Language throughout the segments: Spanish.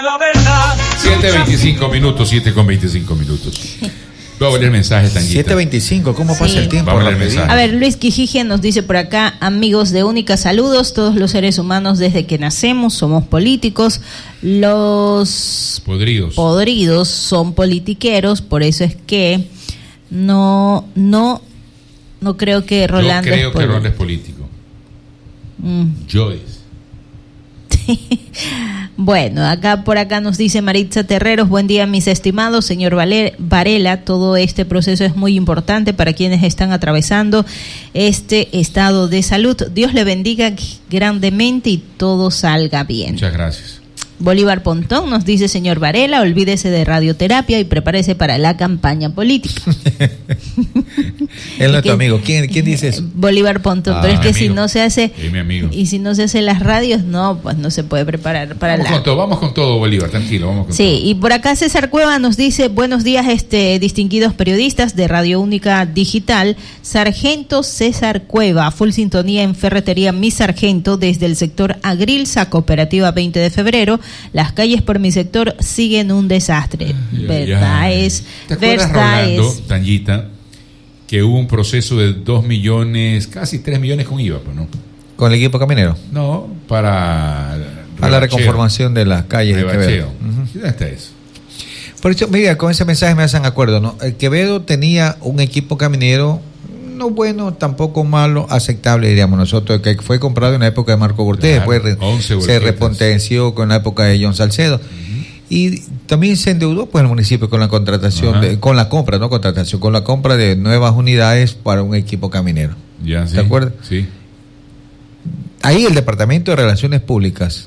7:25 minutos, 7:25 minutos. Voy a leer el mensaje, Tanguita. 7:25, ¿cómo pasa el tiempo? Vamos a leer el mensaje. A ver, Luis Quijije nos dice por acá: amigos de Única, saludos. Todos los seres humanos desde que nacemos somos políticos. Los podridos son politiqueros, por eso es que no creo que Rolando Yo creo que Rolando es político. Joyce. Bueno, por acá nos dice Maritza Terreros: buen día, mis estimados, señor Varela. Todo este proceso es muy importante para quienes están atravesando este estado de salud. Dios le bendiga grandemente y todo salga bien. Muchas gracias. Bolívar Pontón nos dice: señor Varela, olvídese de radioterapia y prepárese para la campaña política. Es nuestro amigo. ¿Quién dice eso? Bolívar Pontón, pero es que si no se hace, mi amigo. Y si no se hace las radios, pues no se puede preparar para vamos con todo, Bolívar, tranquilo, vamos con todo. Sí, y por acá César Cueva nos dice: buenos días, distinguidos periodistas de Radio Única Digital. Sargento César Cueva, full sintonía en Ferretería Mi Sargento, desde el sector Agrilza, Cooperativa 20 de Febrero. Las calles por mi sector siguen un desastre. ¿Te acuerdas, Rolando, Tanguita, que hubo un proceso de 2 millones, casi 3 millones con IVA, ¿no? ¿Con el equipo caminero? No, para la reconformación de las calles de Quevedo. ¿Dónde está eso? Por eso, mira, con ese mensaje me hacen acuerdo, ¿no? El Quevedo tenía un equipo caminero, no bueno, tampoco malo, aceptable, diríamos nosotros, que fue comprado en la época de Marco Cortés, después se repotenció con la época de John Salcedo. Y también se endeudó pues el municipio con la contratación, con la compra de nuevas unidades para un equipo caminero. Ya, sí. ¿Te acuerdas? Sí. Ahí el Departamento de Relaciones Públicas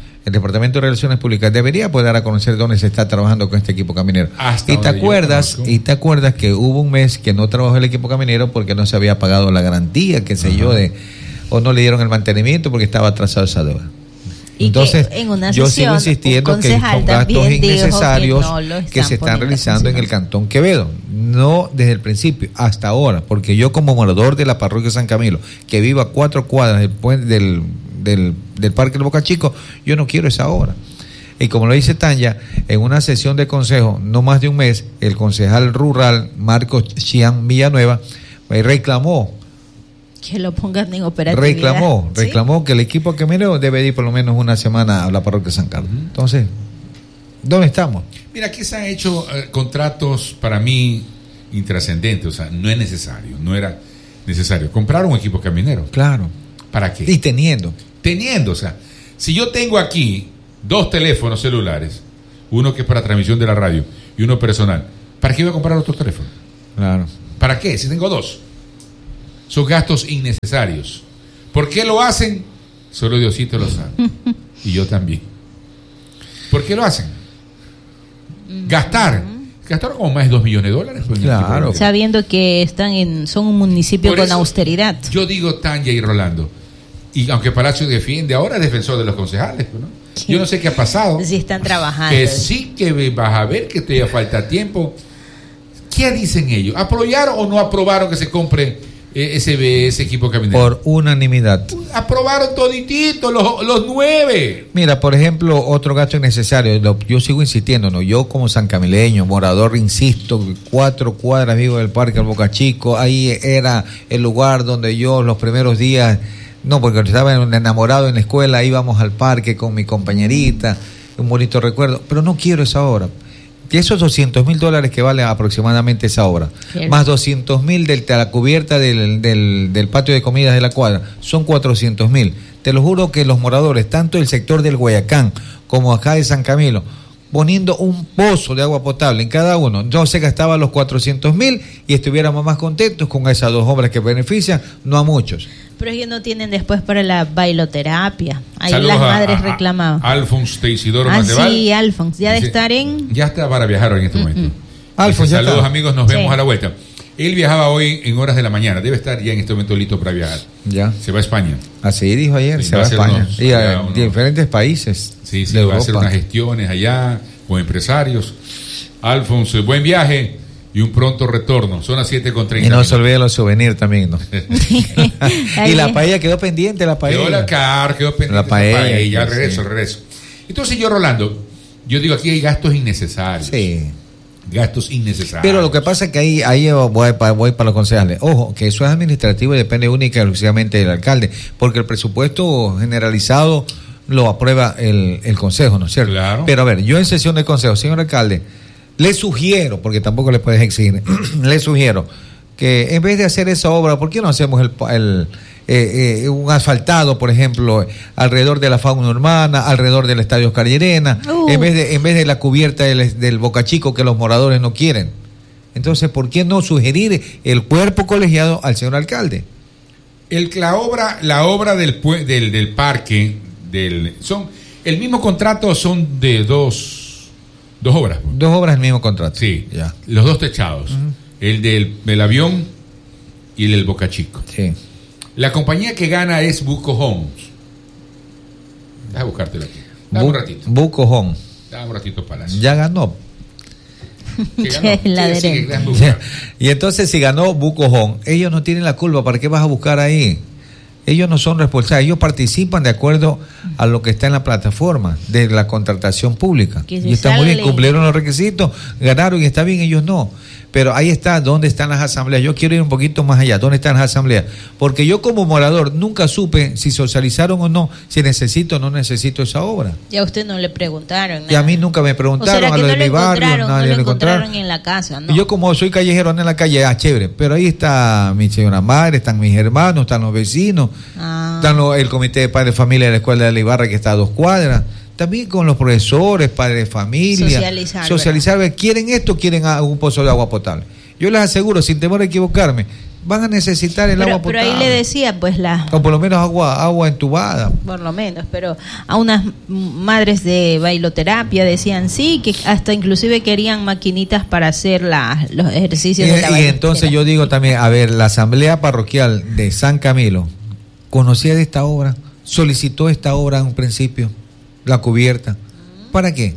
debería poder dar a conocer dónde se está trabajando con este equipo caminero. ¿Y te acuerdas que hubo un mes que no trabajó el equipo caminero porque no se había pagado la garantía, o no le dieron el mantenimiento porque estaba atrasado esa deuda? Entonces, yo sigo insistiendo que son gastos innecesarios que se están realizando en el Cantón Quevedo, no desde el principio, hasta ahora, porque yo como morador de la parroquia San Camilo, que vivo a 4 cuadras del Parque del Boca Chico, yo no quiero esa obra. Y como lo dice Tanya, en una sesión de consejo, no más de un mes, el concejal rural Marcos Chian Villanueva reclamó que lo pongan en operatividad. Reclamó que el equipo caminero debe ir por lo menos una semana a la parroquia San Carlos. Entonces, ¿dónde estamos? Mira, aquí se han hecho contratos para mí intrascendentes, o sea, no era necesario comprar un equipo caminero. Claro. ¿Para qué? Y teniendo, o sea, si yo tengo aquí 2 teléfonos celulares, uno que es para transmisión de la radio y uno personal, ¿para qué voy a comprar otros teléfonos? Claro. ¿Para qué? Si tengo 2. Son gastos innecesarios. ¿Por qué lo hacen? Solo Diosito lo sabe. Y yo también. ¿Por qué lo hacen? Gastaron como más de $2 millones. Claro. Sabiendo que son un municipio con austeridad. Yo digo, Tanya y Rolando, y aunque Palacio defiende, ahora es defensor de los concejales, ¿no? Yo no sé qué ha pasado. Sí, están trabajando. Que sí, que vas a ver que todavía falta tiempo. ¿Qué dicen ellos? ¿Aprobaron o no aprobaron que se compre ese equipo caminero? Por unanimidad. Aprobaron toditito, los 9. Mira, por ejemplo, otro gasto innecesario. Yo sigo insistiendo, ¿no? Yo como sancameleño, morador, insisto, 4 cuadras vivo del Parque del Boca Chico. Ahí era el lugar donde yo los primeros días, porque estaba enamorado en la escuela, íbamos al parque con mi compañerita, un bonito recuerdo, pero no quiero esa obra. Y esos $200,000 que vale aproximadamente esa obra, más $200,000 de la cubierta del patio de comidas de la cuadra, son $400,000. Te lo juro que los moradores, tanto del sector del Guayacán como acá de San Camilo, poniendo un pozo de agua potable en cada uno, no se gastaba los $400,000 y estuviéramos más contentos con esas 2 obras que benefician, no a muchos. Pero ellos no tienen después para la bailoterapia. Ahí saludos las madres reclamaban. Alfonso Teisidoro Mandeval. Sí, Alfonso, ya de estar Ya está para viajar en este momento. Alfonso, saludos está. Amigos, nos vemos a la vuelta. Él viajaba hoy en horas de la mañana, debe estar ya en este momento listo para viajar. Ya. Se va a España. Así dijo ayer, se va a España. Y a diferentes países. Sí, va a hacer unas gestiones allá con empresarios. Alfonso, buen viaje y un pronto retorno. Son las 7:30. Y no se olvide los souvenirs también, ¿no? Y la paella quedó pendiente, quedó pendiente. La paella. Al regreso. Entonces yo, Rolando, Yo digo, aquí hay gastos innecesarios. Sí. Gastos innecesarios. Pero lo que pasa es que ahí voy para los concejales. Ojo, que eso es administrativo y depende única y exclusivamente del alcalde, porque el presupuesto generalizado lo aprueba el consejo, ¿no es cierto? Claro. Pero a ver, yo en sesión de consejo, señor alcalde, le sugiero, porque tampoco le puedes exigir, le sugiero que en vez de hacer esa obra, ¿por qué no hacemos un asfaltado, por ejemplo, alrededor de la fauna urbana, alrededor del Estadio Oscar Llerena, en vez de la cubierta del Boca Chico que los moradores no quieren? Entonces, ¿por qué no sugerir el cuerpo colegiado al señor alcalde? La obra del parque, son el mismo contrato, son de dos obras. Dos obras el mismo contrato. Sí, ya. Los dos techados. Uh-huh. El del avión y el del Boca Chico. Sí. La compañía que gana es Buco Homes. Deja buscártelo aquí. Dame un ratito. Buco Homes. Dame un ratito, Palacio. Ya ganó. Y entonces, si ganó Buco Homes, ellos no tienen la culpa. ¿Para qué vas a buscar ahí? Ellos no son responsables. Ellos participan de acuerdo a lo que está en la plataforma de la contratación pública. Y está muy bien, cumplieron los requisitos, ganaron y está bien, ellos no. Pero ahí está, ¿dónde están las asambleas? Yo quiero ir un poquito más allá, ¿dónde están las asambleas? Porque yo como morador nunca supe si socializaron o no, si necesito o no necesito esa obra. Y a usted no le preguntaron nada. Y a mí nunca me preguntaron, a lo de mi barrio, nadie no lo encontraron en la casa, ¿no? Y yo como soy callejero, ando en la calle, chévere, pero ahí está mi señora madre, están mis hermanos, están los vecinos, están el comité de padres de familia de la escuela de la Ibarra que está a 2 cuadras. También con los profesores, padres de familia. Socializar. ¿Quieren esto? ¿Quieren un pozo de agua potable? Yo les aseguro, sin temor a equivocarme, van a necesitar el agua potable. Pero ahí le decía, pues o por lo menos agua entubada. Por lo menos, pero a unas madres de bailoterapia decían sí, que hasta inclusive querían maquinitas para hacer los ejercicios de la bailoterapia. Y entonces yo digo también, a ver, la asamblea parroquial de San Camilo conocía de esta obra, solicitó esta obra en un principio. La cubierta. ¿Para qué?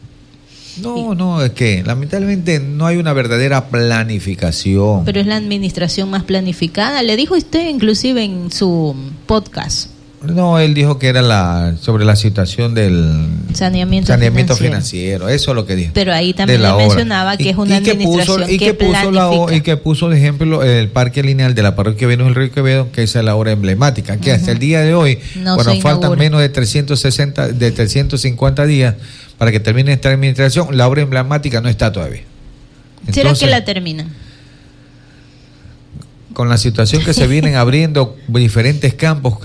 No, es que lamentablemente no hay una verdadera planificación. Pero es la administración más planificada. Le dijo usted inclusive en su podcast. No, él dijo que era sobre la situación del saneamiento financiero. Eso es lo que dijo. Pero ahí también le mencionaba que es una administración que planifica. Y que puso de ejemplo el parque lineal de la parroquia Venus del Río Quevedo, que esa es la obra emblemática, que hasta el día de hoy, cuando faltan menos de 350 días para que termine esta administración, la obra emblemática no está todavía. ¿Será que la terminan? Con la situación que se vienen abriendo diferentes campos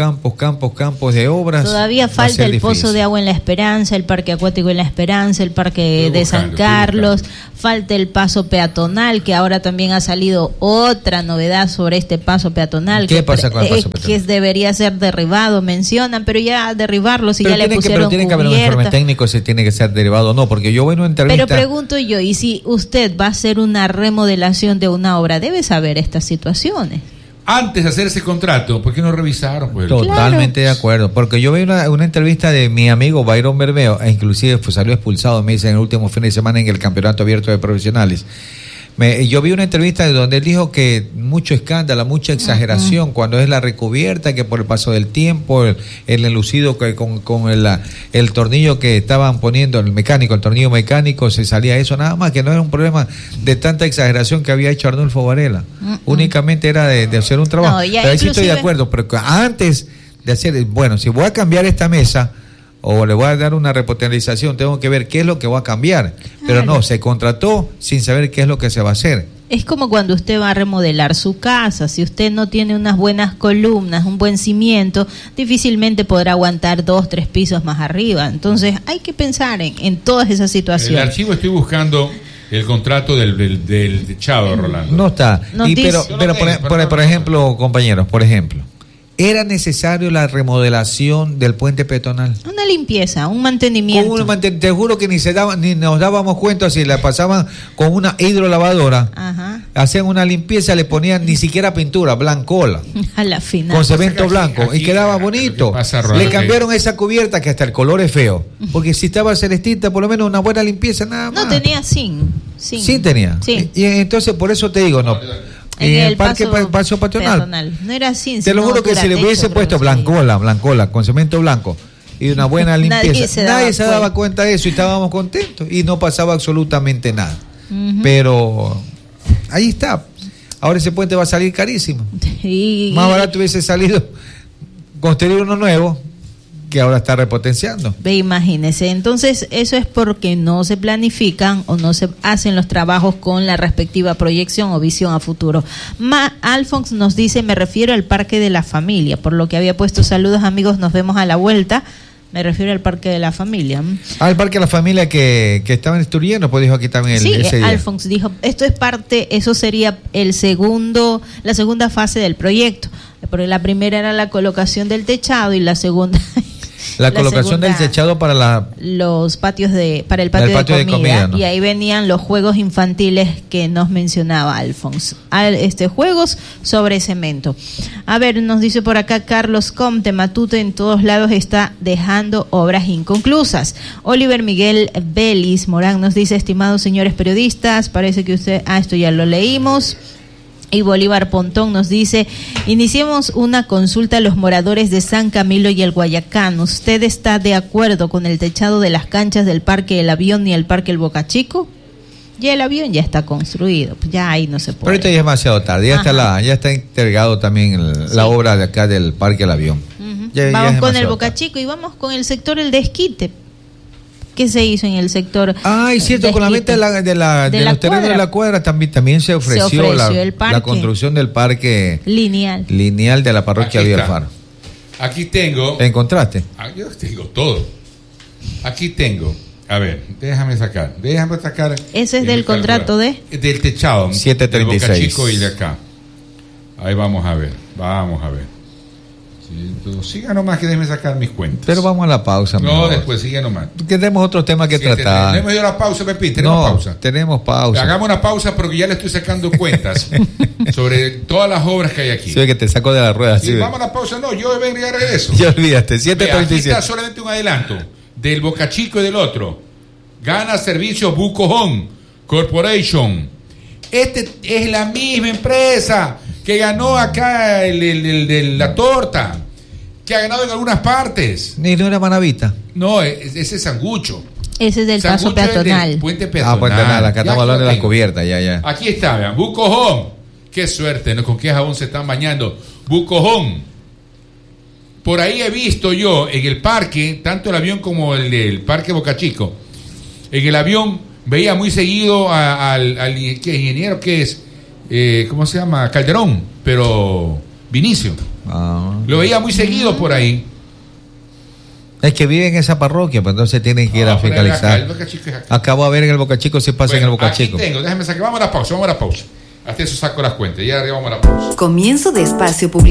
de obras. Todavía falta el pozo de agua en La Esperanza, el parque acuático en La Esperanza, el parque de San Carlos, falta el paso peatonal, que ahora también ha salido otra novedad sobre este paso peatonal. ¿Qué pasa con el paso peatonal? Que debería ser derribado, mencionan, pero ya derribarlo, si ya le pusieron tiene que haber un informe técnico si tiene que ser derribado o no, porque yo voy en una entrevista. Pero pregunto yo, y si usted va a hacer una remodelación de una obra, debe saber esta situación. Antes de hacer ese contrato, ¿por qué no revisaron? Pues? Totalmente de acuerdo, porque yo vi una entrevista de mi amigo Byron Bermeo, e inclusive salió expulsado, me dice, en el último fin de semana en el Campeonato Abierto de Profesionales. Yo vi una entrevista donde él dijo que mucho escándalo, mucha exageración cuando es la recubierta, que por el paso del tiempo, el enlucido que con el tornillo que estaban poniendo, el tornillo mecánico, se salía eso, nada más, que no era un problema de tanta exageración que había hecho Arnulfo Varela. Únicamente era de hacer un trabajo. Pero ahí sí estoy de acuerdo, pero antes de hacer, bueno, si voy a cambiar esta mesa o le voy a dar una repotencialización, tengo que ver qué es lo que va a cambiar. Pero no, se contrató sin saber qué es lo que se va a hacer. Es como cuando usted va a remodelar su casa. Si usted no tiene unas buenas columnas, un buen cimiento, difícilmente podrá aguantar 2, 3 pisos más arriba. Entonces hay que pensar en todas esas situaciones. El archivo estoy buscando el contrato del techado, Rolando. No está. Pero por ejemplo, compañeros, ¿era necesario la remodelación del puente peatonal? Una limpieza, un mantenimiento. Te juro que ni nos dábamos cuenta si la pasaban con una hidrolavadora. Ajá. Hacían una limpieza, le ponían ni siquiera pintura, blancola. A la final. Con cemento blanco. Y quedaba bonito. Le cambiaron esa cubierta que hasta el color es feo. Porque si estaba celestita, por lo menos una buena limpieza, nada más. No tenía zinc. Sí tenía. Sí. Y entonces por eso te digo, no. En el parque paso peatonal. No era así. Te lo juro que si le hubiese puesto blancola, con cemento blanco, y una buena limpieza. Nadie se daba cuenta de eso y estábamos contentos y no pasaba absolutamente nada. Pero ahí está. Ahora ese puente va a salir carísimo. Más barato hubiese salido construir uno nuevo, que ahora está repotenciando. Imagínese, entonces eso es porque no se planifican o no se hacen los trabajos con la respectiva proyección o visión a futuro. Alphonse nos dice, me refiero al Parque de la Familia, por lo que había puesto saludos amigos, nos vemos a la vuelta. Me refiero al Parque de la Familia. El Parque de la Familia que estaban instruyendo, pues dijo aquí también ese día. Alphonse dijo, esto es parte, eso sería la segunda fase del proyecto, porque la primera era la colocación del techado y la segunda... La colocación del techado para los patios para el patio de comida, ¿no? Y ahí venían los juegos infantiles que nos mencionaba Alphonse. Juegos sobre cemento. A ver, nos dice por acá Carlos Comte, Matute en todos lados está dejando obras inconclusas. Oliver Miguel Vélez Morán nos dice, estimados señores periodistas, parece que usted, esto ya lo leímos. Y Bolívar Pontón nos dice, iniciemos una consulta a los moradores de San Camilo y el Guayacán. ¿Usted está de acuerdo con el techado de las canchas del Parque El Avión y el Parque El Boca Chico? Ya el avión ya está construido, pues ya ahí no se puede. Pero ahorita ya es demasiado tarde, ya está entregado también la obra de acá del Parque El Avión. Vamos con el Boca Chico y vamos con el sector El Desquite. ¿Qué se hizo en el sector? Es cierto, con la venta de los terrenos de la cuadra también se ofreció la construcción del parque lineal de la parroquia Villa Alfaro. Aquí tengo. ¿Encontraste? Yo tengo todo. Aquí tengo. A ver, déjame sacar. Ese es del contrato del techado. 736. Del Boca Chico y de acá. Ahí vamos a ver. Siga nomás que déjeme sacar mis cuentas. Pero vamos a la pausa. No, después siga nomás. Tenemos otro tema que tratar. Tenemos ya la pausa, Pepín. Pausa. Tenemos pausa. Hagamos una pausa porque ya le estoy sacando cuentas sobre todas las obras que hay aquí. Sí, que te saco de la rueda. Sí, vamos a la pausa. No, yo vengo y regreso. Ya olvidaste. 7:37. Aquí está solamente un adelanto del Boca Chico y del otro. Gana servicios Buco Home Corporation. Es la misma empresa que ganó acá la torta, que ha ganado en algunas partes. Ni no era Manavita. No, ese es Sangucho. Ese es del paso peatonal. Del puente peatonal. Puente peatonal, acá estamos hablando de las cubiertas, ya. Aquí está, vean, Buco Home. Qué suerte, ¿no? Con qué jabón se están bañando. Buco Home. Por ahí he visto yo en el parque, tanto el avión como el del Parque Boca Chico, en el avión veía muy seguido al ingeniero que es, ¿cómo se llama? Calderón, pero Vinicio. Lo veía muy seguido por ahí. Es que vive en esa parroquia, pues entonces tienen que ir a fiscalizar. Acabo de ver en el Boca Chico si pasa en el Boca Chico. Déjame sacar, vamos a la pausa. Hasta eso saco las cuentas, ya arriba vamos a la pausa. Comienzo de espacio publicitario.